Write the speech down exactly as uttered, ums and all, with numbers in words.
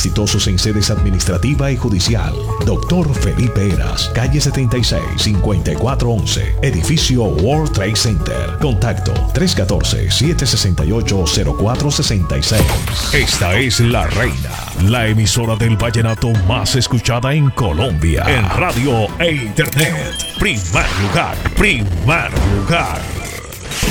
exitosos en sedes administrativa y judicial. Doctor Felipe Heras, calle setenta y seis, cincuenta y cuatro once, edificio World Trade Center. Contacto tres uno cuatro, siete seis ocho, cero cuatro seis seis. Esta es La Reina, la emisora del vallenato más escuchada en Colombia, en radio e internet. Primer lugar, primer lugar.